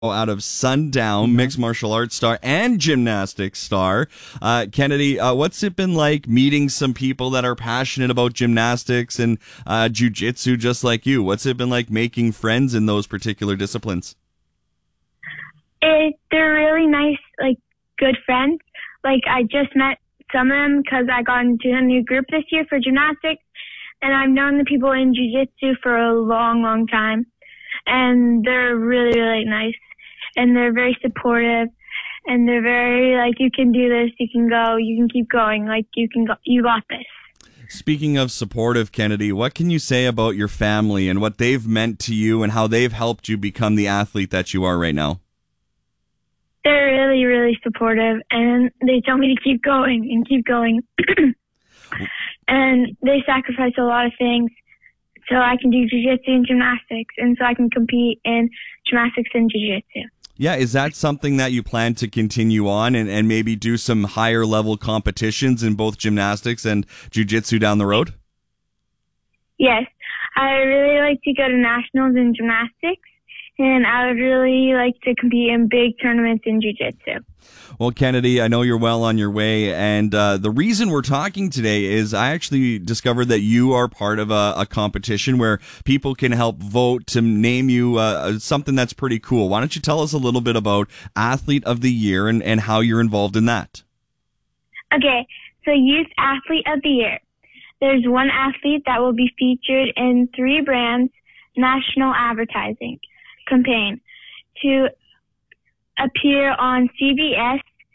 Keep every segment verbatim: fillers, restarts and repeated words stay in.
out of Sundown, mixed martial arts star and gymnastics star. Uh, Kennedy, uh, what's it been like meeting some people that are passionate about gymnastics and uh, jiu-jitsu just like you? What's it been like making friends in those particular disciplines? It, they're really nice, like, good friends. Like, I just met some of them because I got into a new group this year for gymnastics, and I've known the people in jiu-jitsu for a long, long time. And they're really, really nice. And they're very supportive, and they're very, like, you can do this, you can go, you can keep going, like, you can go, you got this. Speaking of supportive, Kennedy, what can you say about your family and what they've meant to you and how they've helped you become the athlete that you are right now? They're really, really supportive, and they tell me to keep going and keep going. And they sacrifice a lot of things so I can do jiu-jitsu and gymnastics, and so I can compete in gymnastics and jiu-jitsu. Yeah, is that something that you plan to continue on and, and maybe do some higher level competitions in both gymnastics and jiu-jitsu down the road? Yes, I really like to go to nationals in gymnastics, and I would really like to compete in big tournaments in jiu-jitsu. Well, Kennedy, I know you're well on your way, and uh, the reason we're talking today is I actually discovered that you are part of a, a competition where people can help vote to name you uh, something that's pretty cool. Why don't you tell us a little bit about Athlete of the Year and, and how you're involved in that? Okay, so Youth Athlete of the Year. There's one athlete that will be featured in three brands' national advertising campaign to appear on C B S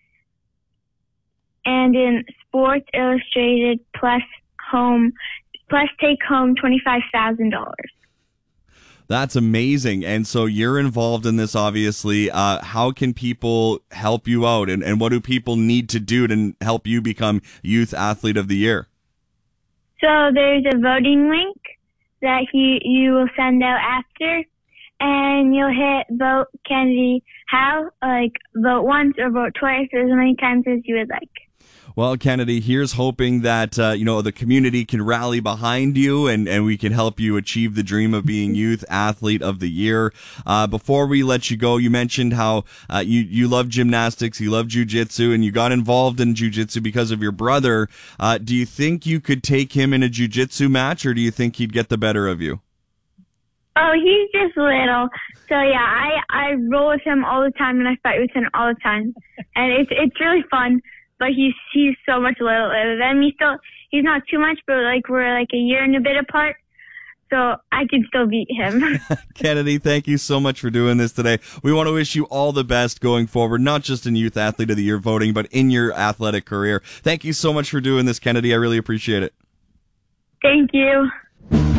and in Sports Illustrated plus home plus take home twenty-five thousand dollars. That's amazing. And so you're involved in this, obviously. Uh, how can people help you out, and, and what do people need to do to help you become Youth Athlete of the Year? So there's a voting link that he, you will send out after, and you'll hit vote Kennedy how, like vote once or vote twice or as many times as you would like. Well, Kennedy, here's hoping that, uh, you know, the community can rally behind you and, and we can help you achieve the dream of being Youth Athlete of the Year. Uh, before we let you go, you mentioned how uh, you, you love gymnastics, you love jiu-jitsu, and you got involved in jiu-jitsu because of your brother. Uh, do you think you could take him in a jiu-jitsu match, or do you think he'd get the better of you? Oh, he's just little. So, yeah, I, I roll with him all the time, and I fight with him all the time. And it's it's really fun. But he's he's so much littler than me. Still, he's not too much, but like we're like a year and a bit apart, so I can still beat him. Kennedy, thank you so much for doing this today. We want to wish you all the best going forward, not just in Youth Athlete of the Year voting, but in your athletic career. Thank you so much for doing this, Kennedy. I really appreciate it. Thank you.